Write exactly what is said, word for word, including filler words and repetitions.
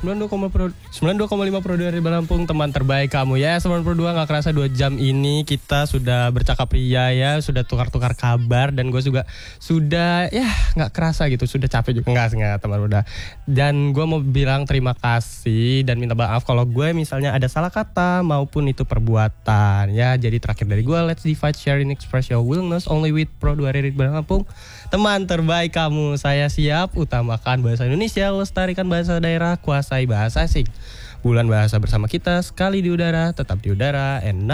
sembilan puluh dua koma lima Pro dari Lampung, teman terbaik kamu ya. sembilan puluh dua, gak kerasa dua jam ini kita sudah bercakap ria ya, sudah tukar-tukar kabar. Dan gue juga sudah ya gak kerasa gitu, sudah capek juga. Enggak, enggak teman udah. Dan gue mau bilang terima kasih dan minta maaf kalau gue misalnya ada salah kata maupun itu perbuatan ya. Jadi terakhir dari gue, let's divide, sharing, express your willingness only with Pro dua dari Lampung, teman terbaik kamu. Saya siap, utamakan bahasa Indonesia, lestarikan bahasa daerah, kuasai bahasa asing. Bulan bahasa bersama kita, sekali di udara, tetap di udara, and